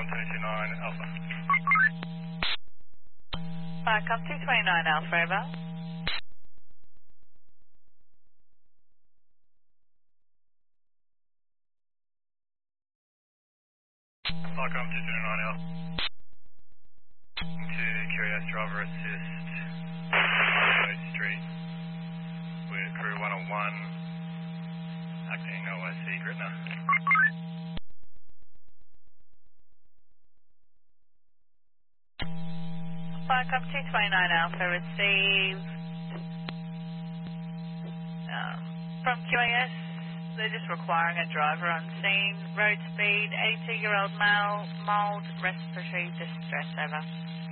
229 Alpha. Viacom 229 Alpha, over. Viacom 229 Alpha. To Curious Driver Assist, Road Street, with crew 101, acting OIC Gretna. Viacom 229 Alpha, received from QAS. They're just requiring a driver on scene. Road speed, 82-year-old male, mild respiratory distress, over.